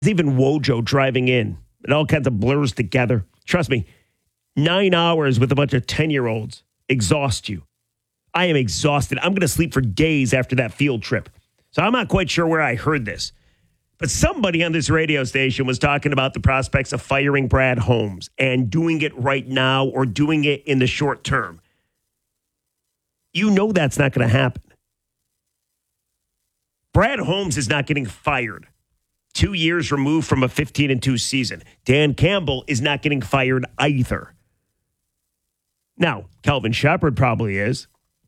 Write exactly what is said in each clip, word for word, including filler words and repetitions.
even Wojo driving in. It all kinds of blurs together. Trust me, nine hours with a bunch of ten-year-olds exhaust you. I am exhausted. I'm going to sleep for days after that field trip. So I'm not quite sure where I heard this. But somebody on this radio station was talking about the prospects of firing Brad Holmes and doing it right now or doing it in the short term. You know that's not going to happen. Brad Holmes is not getting fired. Two years removed from a fifteen and two season. Dan Campbell is not getting fired either. Now, Kelvin Sheppard probably is.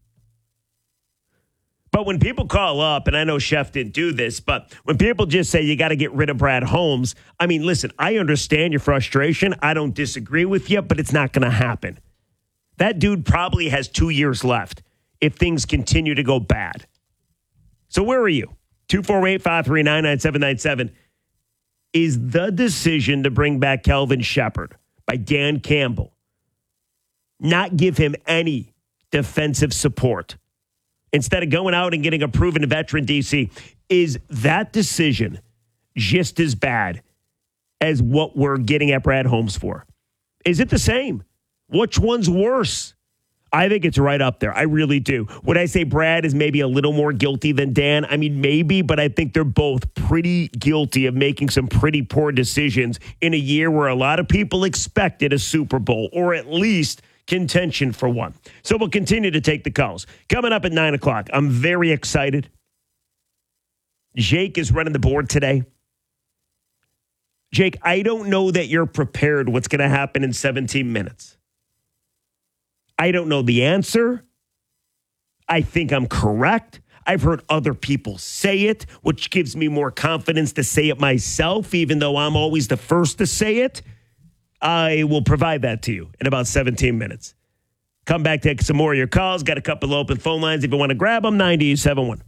But when people call up, and I know Chef didn't do this, but when people just say you got to get rid of Brad Holmes, I mean, listen, I understand your frustration. I don't disagree with you, but it's not going to happen. That dude probably has two years left if things continue to go bad. So where are you? two four eight, five three nine, nine seven nine seven. Is the decision to bring back Kelvin Sheppard by Dan Campbell, not give him any defensive support, instead of going out and getting a proven veteran D C, is that decision just as bad as what we're getting at Brad Holmes for? Is it the same? Which one's worse? I think it's right up there. I really do. Would I say Brad is maybe a little more guilty than Dan? I mean, maybe, but I think they're both pretty guilty of making some pretty poor decisions in a year where a lot of people expected a Super Bowl, or at least contention for one. So we'll continue to take the calls. Coming up at nine o'clock, I'm very excited. Jake is running the board today. Jake, I don't know that you're prepared what's going to happen in seventeen minutes. I don't know the answer. I think I'm correct. I've heard other people say it, which gives me more confidence to say it myself, even though I'm always the first to say it. I will provide that to you in about seventeen minutes. Come back, take some more of your calls. Got a couple open phone lines if you want to grab them, nine oh seven one.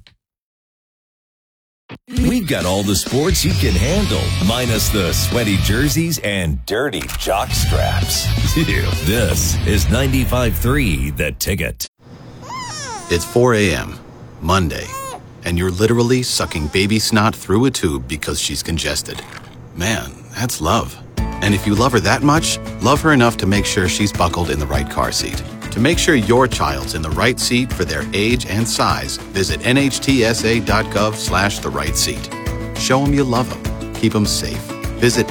We've got all the sports you can handle, minus the sweaty jerseys and dirty jock straps. This is ninety-five point three The Ticket. It's four a.m., Monday, and you're literally sucking baby snot through a tube because she's congested. Man, that's love. And if you love her that much, love her enough to make sure she's buckled in the right car seat. To make sure your child's in the right seat for their age and size, visit nhtsa.gov slash the right seat. Show them you love them. Keep them safe. Visit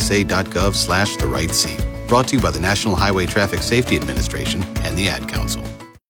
nhtsa.gov slash the right seat. Brought to you by the National Highway Traffic Safety Administration and the Ad Council.